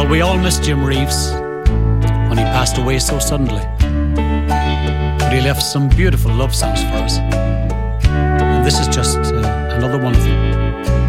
Well, we all miss Jim Reeves when he passed away so suddenly. But he left some beautiful love songs for us. And this is just another one of them.